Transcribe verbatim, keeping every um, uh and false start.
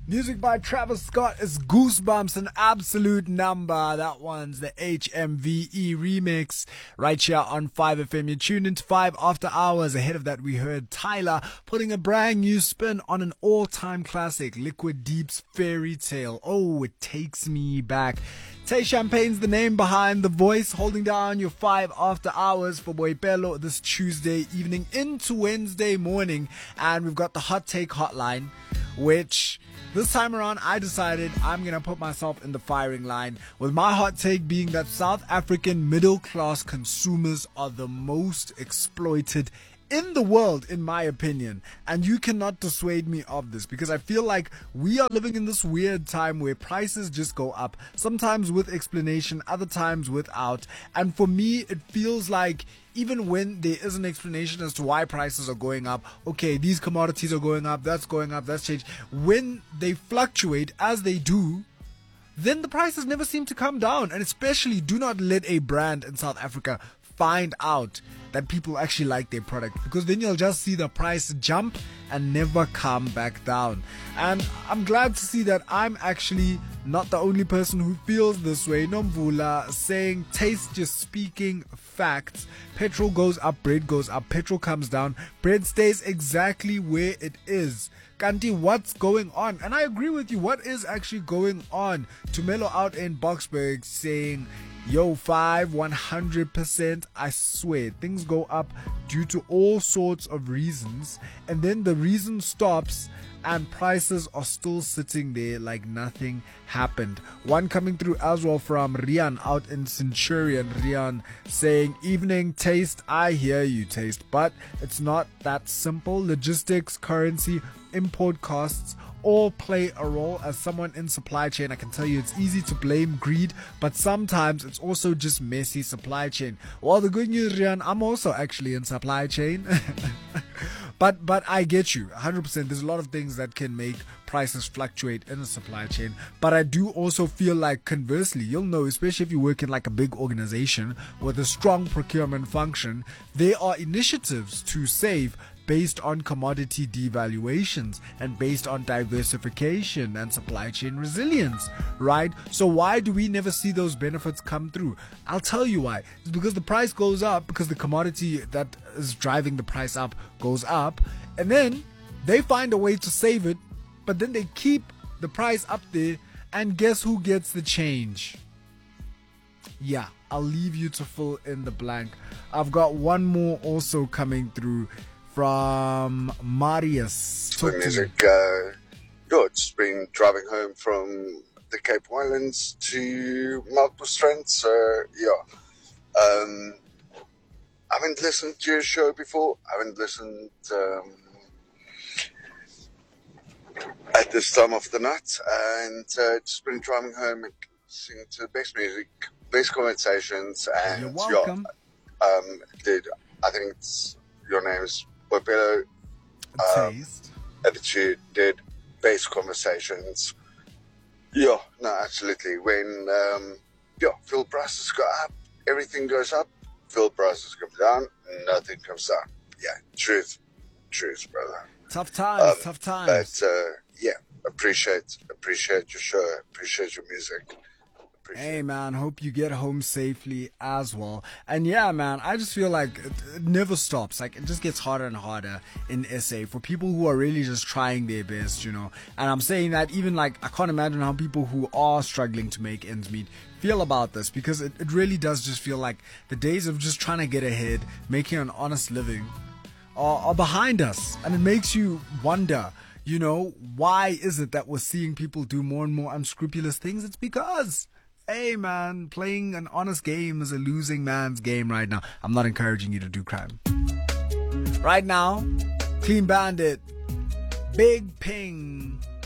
Music by Travis Scott is Goosebumps, an absolute number. That one's the H M V E remix right here on five F M. You tuned into five After Hours. Ahead of that, we heard Tyler putting a brand new spin on an all-time classic, Liquid Deep's Fairy Tale. Oh, it takes me back. Tay Champagne's the name behind the voice, holding down your five After Hours for Boipelo this Tuesday evening into Wednesday morning. And we've got the Hot Take Hotline, which this time around I decided I'm going to put myself in the firing line, with my hot take being that South African middle class consumers are the most exploited in the world, in my opinion. And you cannot dissuade me of this, because I feel like we are living in this weird time where prices just go up, sometimes with explanation, other times without. And for me, it feels like even when there is an explanation as to why prices are going up, okay, these commodities are going up, that's going up, that's changed, when they fluctuate as they do, then the prices never seem to come down. And especially, do not let a brand in South Africa find out that people actually like their product, because then you'll just see the price jump and never come back down. And I'm glad to see that I'm actually not the only person who feels this way. Nomvula saying, taste just speaking facts. Petrol goes up, bread goes up, petrol comes down, bread stays exactly where it is. Kanti, what's going on? And I agree with you. What is actually going on? Tumelo out in Boksburg saying, yo, five, one hundred percent, I swear, things go up due to all sorts of reasons, and then the reason stops and prices are still sitting there like nothing happened. One coming through as well from Rian out in Centurion. Rian saying, evening taste, I hear you taste, but it's not that simple. Logistics, currency, import costs all play a role. As someone in supply chain, I can tell you it's easy to blame greed, but sometimes it's also just messy supply chain. Well, the good news, Rian, I'm also actually in supply chain. But but I get you one hundred percent. There's a lot of things that can make prices fluctuate in the supply chain. But I do also feel like, conversely, you'll know, especially if you work in like a big organization with a strong procurement function, there are initiatives to save based on commodity devaluations and based on diversification and supply chain resilience, right? So why do we never see those benefits come through? I'll tell you why. It's because the price goes up, because the commodity that is driving the price up goes up, and then they find a way to save it, but then they keep the price up there, and guess who gets the change? Yeah, I'll leave you to fill in the blank. I've got one more also coming through from Marius. Talk to music. Uh, yeah, it's been driving home from the Cape Islands to Melkbos, so yeah. Um, I haven't listened to your show before. I haven't listened um, at this time of the night, and uh, just been driving home and listening to the best music, best conversations, and you're welcome. Yeah, um, dude, I think it's, your name is Boipelo, um, Taste. Attitude, did base conversations. Yeah, no, absolutely. When um, yeah, fuel prices go up, everything goes up. Fuel prices come down, nothing comes down. Yeah, truth, truth, brother. Tough times, um, tough times. But uh, yeah, appreciate, appreciate your show, appreciate your music. Hey man, hope you get home safely as well. And yeah man, I just feel like it, it never stops. Like, it just gets harder and harder in S A for people who are really just trying their best, you know. And I'm saying that even like, I can't imagine how people who are struggling to make ends meet feel about this, because it, it really does just feel like the days of just trying to get ahead, making an honest living are, are behind us. And it makes you wonder, you know, why is it that we're seeing people do more and more unscrupulous things? It's because, hey man, playing an honest game is a losing man's game right now. I'm not encouraging you to do crime. Right now, Clean Bandit, Big Ping.